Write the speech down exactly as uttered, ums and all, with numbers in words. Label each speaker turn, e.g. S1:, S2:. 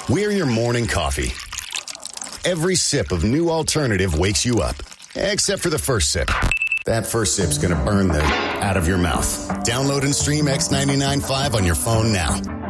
S1: We're your morning coffee. Every sip of New Alternative wakes you up, except for the first sip. That first sip's going to burn the out of your mouth. Download and stream X ninety-nine point five on your phone now.